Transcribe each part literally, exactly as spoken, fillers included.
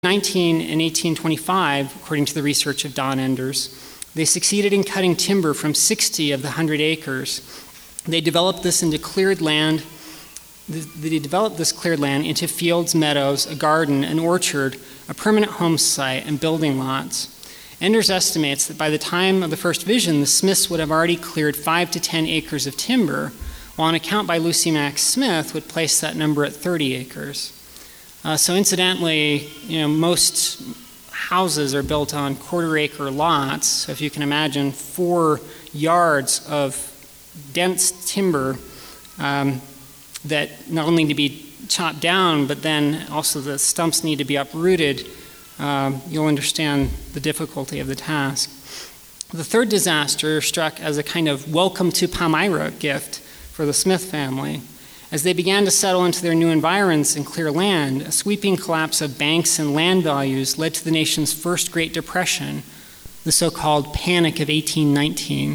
nineteen and eighteen twenty-five, according to the research of Don Enders, they succeeded in cutting timber from sixty of the one hundred acres. They developed this into cleared land. They developed this cleared land into fields, meadows, a garden, an orchard, a permanent home site, and building lots. Enders estimates that by the time of the first vision, the Smiths would have already cleared five to ten acres of timber, while an account by Lucy Mack Smith would place that number at thirty acres. Uh, so incidentally, you know, most houses are built on quarter-acre lots. So if you can imagine four yards of dense timber um, that not only need to be chopped down, but then also the stumps need to be uprooted, um, you'll understand the difficulty of the task. The third disaster struck as a kind of welcome to Palmyra gift for the Smith family. As they began to settle into their new environs and clear land, a sweeping collapse of banks and land values led to the nation's first Great Depression, the so-called Panic of eighteen nineteen.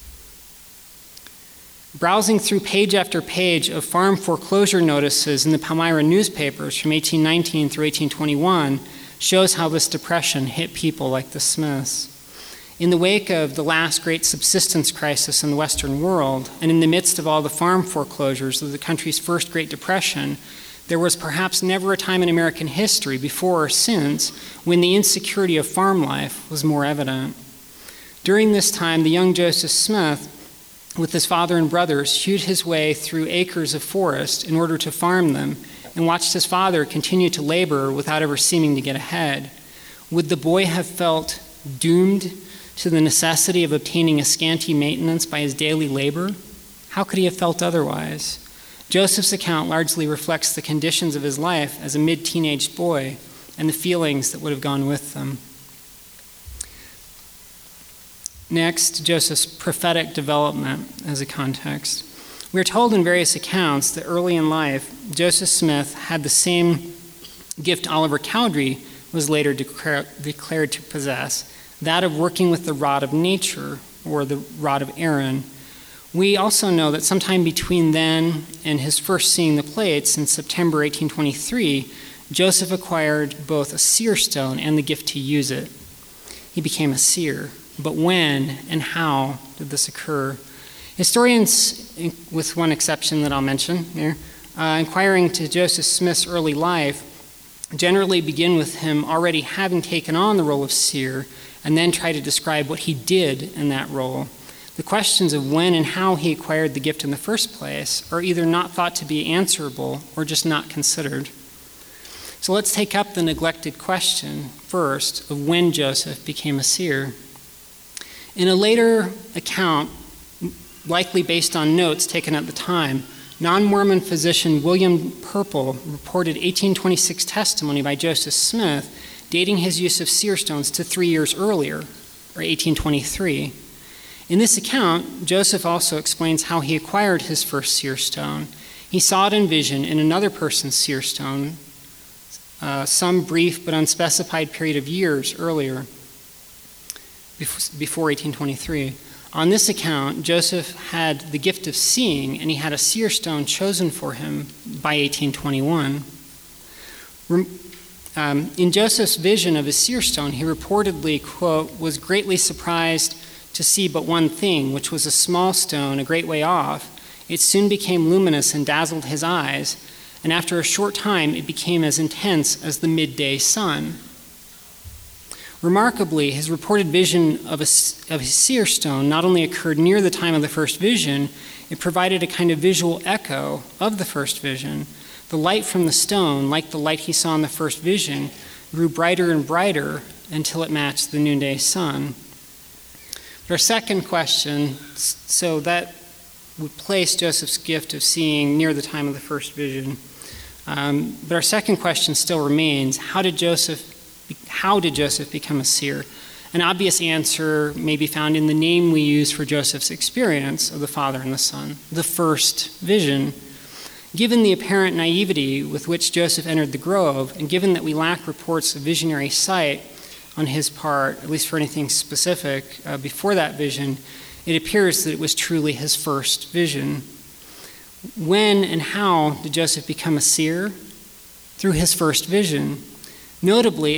Browsing through page after page of farm foreclosure notices in the Palmyra newspapers from eighteen nineteen through eighteen twenty-one shows how this depression hit people like the Smiths. In the wake of the last great subsistence crisis in the Western world, and in the midst of all the farm foreclosures of the country's first Great Depression, there was perhaps never a time in American history, before or since, when the insecurity of farm life was more evident. During this time, the young Joseph Smith, with his father and brothers, hewed his way through acres of forest in order to farm them, and watched his father continue to labor without ever seeming to get ahead. Would the boy have felt doomed to the necessity of obtaining a scanty maintenance by his daily labor? How could he have felt otherwise? Joseph's account largely reflects the conditions of his life as a mid-teenaged boy and the feelings that would have gone with them. Next, Joseph's prophetic development as a context. We are told in various accounts that early in life, Joseph Smith had the same gift Oliver Cowdery was later declare, declared to possess, that of working with the rod of nature, or the rod of Aaron. We also know that sometime between then and his first seeing the plates in September eighteen twenty-three, Joseph acquired both a seer stone and the gift to use it. He became a seer. But when and how did this occur? Historians, with one exception that I'll mention here, uh, inquiring to Joseph Smith's early life, generally begin with him already having taken on the role of seer, and then try to describe what he did in that role. The questions of when and how he acquired the gift in the first place are either not thought to be answerable or just not considered. So let's take up the neglected question first of when Joseph became a seer. In a later account, likely based on notes taken at the time, non-Mormon physician William Purple reported eighteen twenty-six testimony by Joseph Smith dating his use of seer stones to three years earlier, or eighteen twenty-three. In this account, Joseph also explains how he acquired his first seer stone. He saw it in vision in another person's seer stone, uh, some brief but unspecified period of years earlier, before eighteen twenty-three. On this account, Joseph had the gift of seeing, and he had a seer stone chosen for him by eighteen twenty-one. Um, in Joseph's vision of his seer stone, he reportedly, quote, was greatly surprised to see but one thing, which was a small stone a great way off. It soon became luminous and dazzled his eyes, and after a short time it became as intense as the midday sun. Remarkably, his reported vision of, a, of his seer stone not only occurred near the time of the first vision, it provided a kind of visual echo of the first vision. The light from the stone, like the light he saw in the first vision, grew brighter and brighter until it matched the noonday sun. But our second question, so that would place Joseph's gift of seeing near the time of the first vision. Um, but our second question still remains, how did Joseph How did Joseph become a seer? An obvious answer may be found in the name we use for Joseph's experience of the Father and the Son, the first vision. Given the apparent naivety with which Joseph entered the grove, and given that we lack reports of visionary sight on his part, at least for anything specific, uh, before that vision, it appears that it was truly his first vision. When and how did Joseph become a seer? Through his first vision. Notably,